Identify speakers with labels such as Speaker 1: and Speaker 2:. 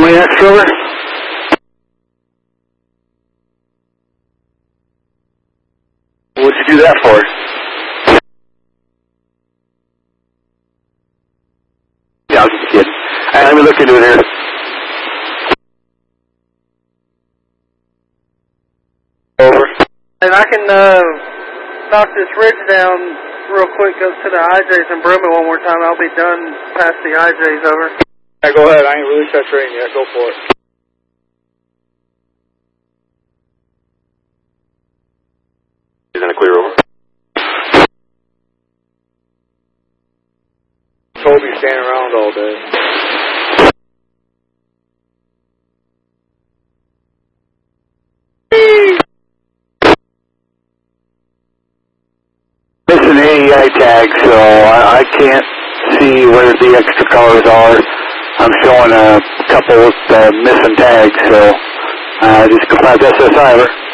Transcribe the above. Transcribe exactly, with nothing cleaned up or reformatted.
Speaker 1: runway next, over. What'd you do that for? Yeah, I was just kidding. All right, let me look into it here. Over.
Speaker 2: And I can uh, knock this ridge down real quick, go to the I Js and broom it one more time. I'll be done past the I Js, over.
Speaker 3: Yeah, go ahead. I ain't released that train yet. Go for it.
Speaker 1: He's in a clear, over.
Speaker 3: Toby's standing around all day.
Speaker 1: It's an A E I tag, so I, I can't see where the extra cars are. I'm showing a couple of uh, missing tags, so uh, just go past S S I, over.